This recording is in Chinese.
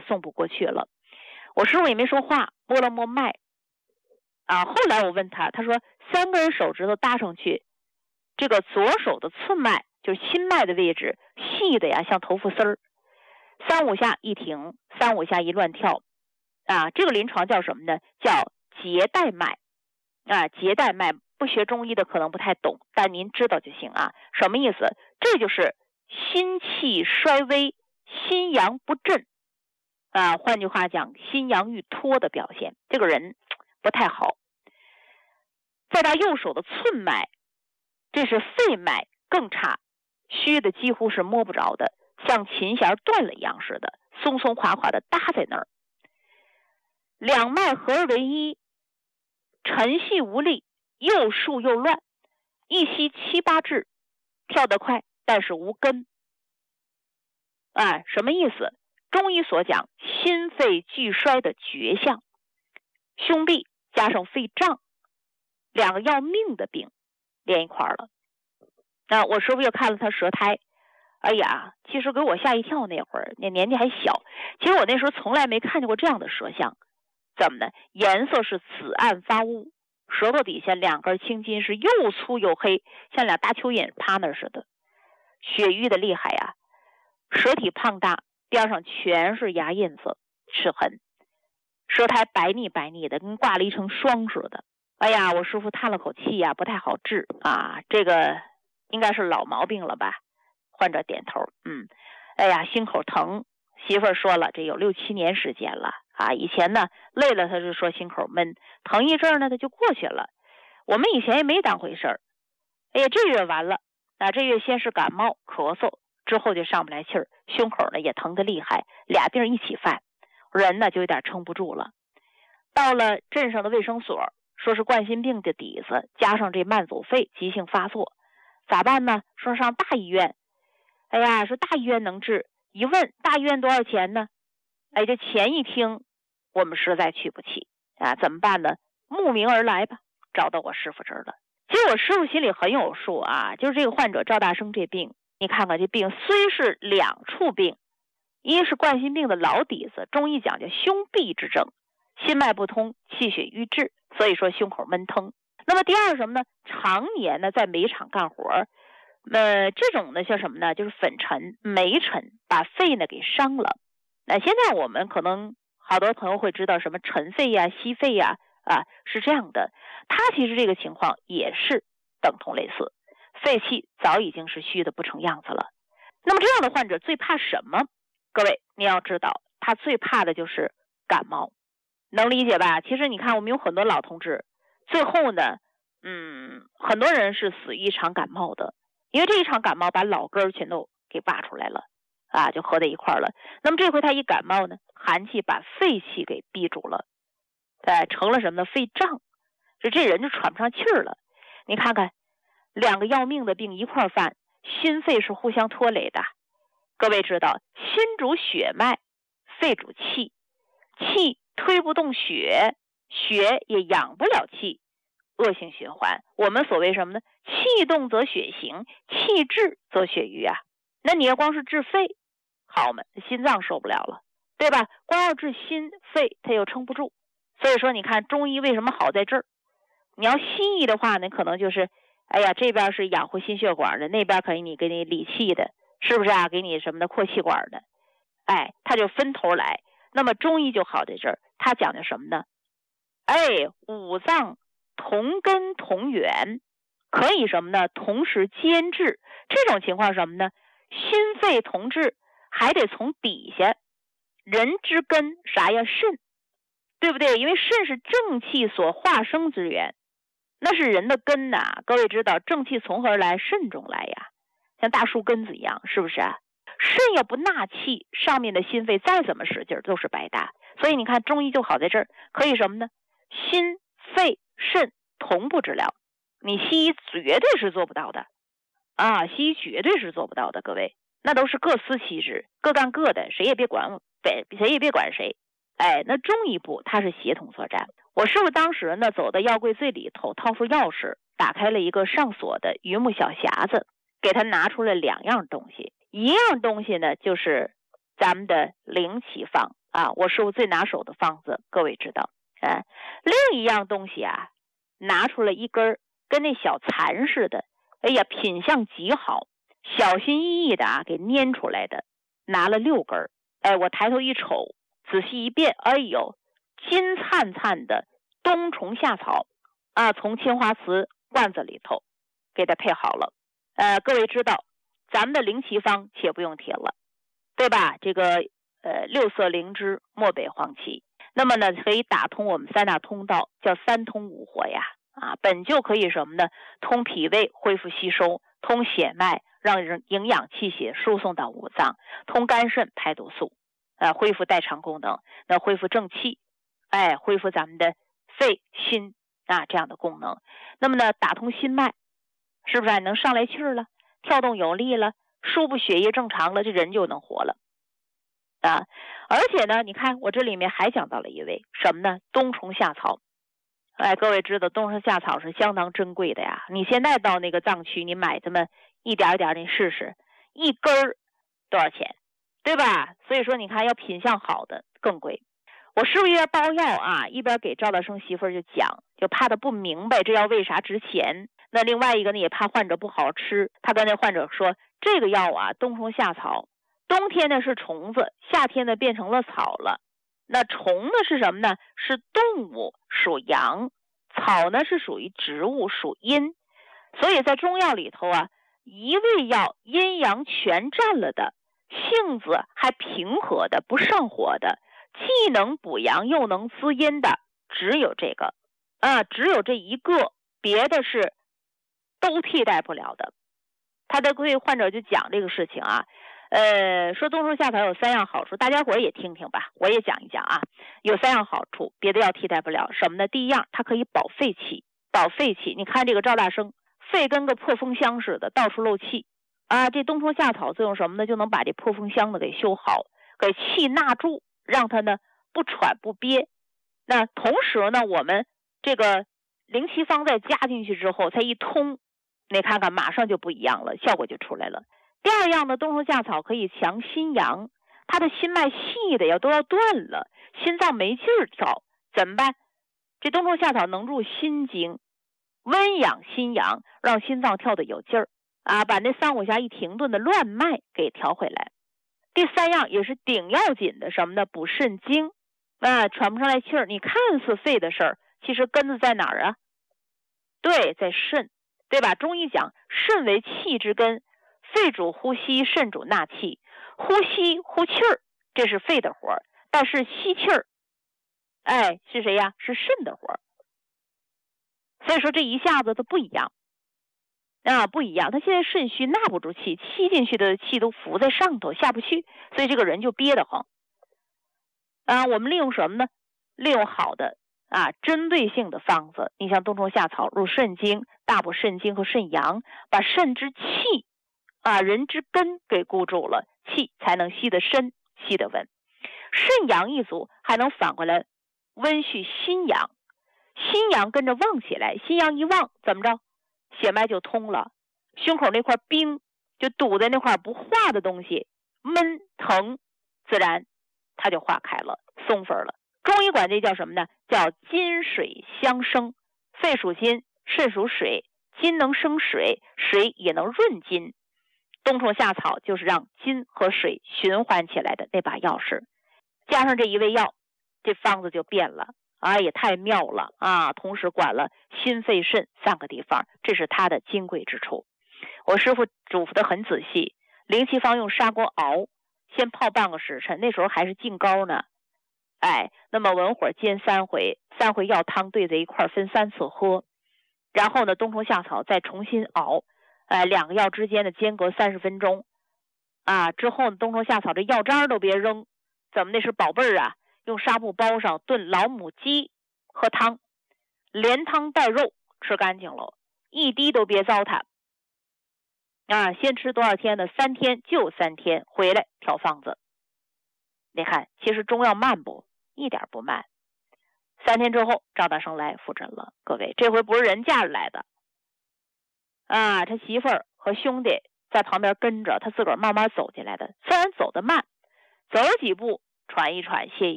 送不过去了。我师傅也没说话，摸了摸脉后来我问他，他说3根手指头搭上去，这个左手的寸脉就是心脉的位置细的呀，像头发丝儿，3、5下一停，3、5下一乱跳这个临床叫什么呢？叫结带脉结带脉，不学中医的可能不太懂，但您知道就行什么意思？这就是心气衰微，心阳不振换句话讲，心阳欲脱的表现，这个人不太好。再到右手的寸脉，这是肺脉，更差，虚的几乎是摸不着的，像琴弦断了一样似的，松松垮垮的搭在那儿。两脉合而为一，沉细无力，又竖又乱，一吸7、8至，跳得快，但是无根什么意思？中医所讲心肺俱衰的绝象，胸痹加上肺胀，2个要命的病连一块了。我师傅又看了他舌苔，哎呀，其实给我吓一跳，那会儿那年纪还小，其实我那时候从来没看见过这样的舌象。怎么呢？颜色是紫暗发乌，舌头底下2根青筋是又粗又黑，像俩大蚯蚓趴那似的，血瘀的厉害舌体胖大，边上全是牙印子齿痕，舌苔白腻白腻的，跟挂了一层霜似的。哎呀，我师傅叹了口气不太好治这个应该是老毛病了吧？患者点头，哎呀，心口疼，媳妇儿说了，这有6、7年时间了以前呢累了他就说心口闷，疼一阵呢他就过去了，我们以前也没当回事儿。哎呀，这月完了这月先是感冒咳嗽，之后就上不来气儿，胸口呢也疼得厉害，俩病一起犯，人呢就有点撑不住了。到了镇上的卫生所，说是冠心病的底子，加上这慢阻肺急性发作，咋办呢？说上大医院。哎呀，说大医院能治，一问大医院多少钱呢？哎，这钱一听，我们实在去不起怎么办呢？慕名而来吧，找到我师傅这儿了。其实我师傅心里很有数就是这个患者赵大生这病，你看看这病虽是2处病，一是冠心病的老底子，中医讲究胸痹之症，心脉不通，气血瘀滞，所以说胸口闷疼。那么第二什么呢？常年呢在煤厂干活，这种呢像什么呢？就是粉尘、煤尘把肺呢给伤了。现在我们可能好多朋友会知道什么尘肺息肺是这样的。他其实这个情况也是等同类似，肺气早已经是虚的不成样子了。那么这样的患者最怕什么？各位你要知道，他最怕的就是感冒，能理解吧？其实你看我们有很多老同志，最后呢很多人是死于一场感冒的，因为这一场感冒把老根全都给挖出来了就合在一块了。那么这回他一感冒呢，寒气把肺气给逼住了，成了什么呢？肺胀，这人就喘不上气儿了。你看看2个要命的病一块犯，心肺是互相拖累的。各位知道，心主血脉，肺主气，气推不动血，血也养不了气，恶性循环。我们所谓什么呢？气动则血行，气滞则血瘀那你要光是治肺好嘛，心脏受不了了，对吧？光要治心肺它又撑不住。所以说你看中医为什么好在这儿，你要西医的话呢，可能就是哎呀这边是养护心血管的，那边可以给你理气的，是不是给你什么的扩气管的，它就分头来。那么中医就好在这儿，它讲究什么呢？五脏同根同源，可以什么呢？同时兼治。这种情况什么呢？心肺同治，还得从底下，人之根啥呀？肾，对不对？因为肾是正气所化生之源，那是人的根各位知道正气从何而来？肾中来像大树根子一样，是不是肾要不纳气，上面的心肺再怎么使劲都是白搭。所以你看中医就好在这儿，可以什么呢？心肺肾同步治疗，你西医绝对是做不到的西医绝对是做不到的，各位，那都是各司其职，各干各的，谁也别管谁。那中医部它是协同作战。我师傅当时呢走到药柜最里头，掏出钥匙，打开了一个上锁的榆木小匣子，给他拿出了2样东西。一样东西呢就是咱们的灵起方， 啊，我师傅最拿手的方子，各位知道。另一样东西啊，拿出来一根跟那小蚕似的，哎呀，品相极好，小心翼翼的啊给捏出来的，拿了6根。哎，我抬头一瞅，仔细一辨，哎呦，金灿灿的冬虫夏草啊，从青花瓷罐子里头给它配好了。各位知道，咱们的灵奇方且不用提了，对吧？这个6色灵芝、漠北黄芪，那么呢，可以打通我们3大通道，叫3通5活呀。啊，本就可以什么呢？通脾胃，恢复吸收；通血脉，让营养气血输送到五脏；通肝肾，排毒素，恢复代偿功能，那恢复正气，哎，恢复咱们的肺、心啊这样的功能。那么呢，打通心脉，是不是还能上来气儿了？跳动有力了，输布血液正常了，这人就能活了啊！而且呢，你看我这里面还讲到了一味什么呢？冬虫夏草。哎，各位知道冬虫夏草是相当珍贵的呀。你现在到那个藏区，你买这么一点一点你试试，一根儿多少钱，对吧？所以说你看，要品相好的更贵。我师傅一边包药啊，一边给赵大生媳妇儿就讲，就怕他不明白这药为啥值钱。那另外一个呢，也怕患者不好吃，他跟那患者说，这个药啊，冬虫夏草，冬天呢是虫子，夏天呢变成了草了。那虫呢是什么呢？是动物，属阳；草呢是属于植物，属阴。所以在中药里头啊，一味药阴阳全占了的，性子还平和的，不上火的，既能补阳又能滋阴的，只有这个啊，只有这一个，别的是都替代不了的。他的对患者就讲这个事情啊，说冬虫夏草有3样好处，大家伙也听听吧，我也讲一讲啊。有3样好处，别的药替代不了。什么呢？第一样，它可以保肺气，保肺气。你看这个赵大生，肺跟个破风箱似的，到处漏气啊。这冬虫夏草作用什么呢？就能把这破风箱子给修好，给气纳住，让它呢不喘不憋。那同时呢，我们这个灵奇方再加进去之后，才一通，你看看马上就不一样了，效果就出来了。第二样呢，冬虫夏草可以强心阳，他的心脉细的呀都要断了，心脏没劲儿跳，怎么办？这冬虫夏草能入心经，温养心阳，让心脏跳得有劲儿啊，把那3、5下一停顿的乱脉给调回来。第3样也是顶要紧的，什么呢？补肾经啊，喘不上来气儿，你看似肺的事儿，其实根子在哪儿啊？对，在肾，对吧？中医讲肾为气之根，肺主呼吸，肾主纳气。呼吸呼气儿，这是肺的活儿，但是吸气儿，哎，是谁呀？是肾的活儿。所以说这一下子它不一样啊，不一样。他现在肾虚，纳不住气，吸进去的气都浮在上头，下不去，所以这个人就憋得慌啊。我们利用什么呢？利用好的啊，针对性的方子。你像冬虫夏草入肾经，大补肾经和肾阳，把肾之气啊，人之根给固住了，气才能吸得深，吸得稳。肾阳一足，还能反过来温煦心阳，心阳跟着旺起来，心阳一旺，怎么着？血脉就通了，胸口那块冰就堵在那块不化的东西，闷疼，自然它就化开了，松分了。中医管这叫什么呢？叫金水相生。肺属金，肾属水，金能生水，水也能润金。冬虫夏草就是让金和水循环起来的那把钥匙，加上这一味药，这方子就变了啊，也太妙了啊！同时管了心肺肾3个地方，这是它的金贵之处。我师傅嘱咐的很仔细，灵奇方用砂锅熬，先泡半个时辰，那时候还是净膏呢。哎，那么文火煎3回，3回药汤兑在一块分3次喝，然后呢，冬虫夏草再重新熬，2个药之间的间隔30分钟啊。之后呢，冬虫夏草这药渣都别扔，怎么那是宝贝儿啊？用纱布包上，炖老母鸡，喝汤，连汤带肉吃干净了，一滴都别糟蹋啊。先吃多少天呢？3天，就3天，回来调方子。你看，其实中药慢不？一点不慢。3天之后，赵大生来复诊了。各位，这回不是人嫁着来的啊，他媳妇儿和兄弟在旁边跟着，他自个儿慢慢走进来的。虽然走得慢，走了几步， 喘一喘，歇一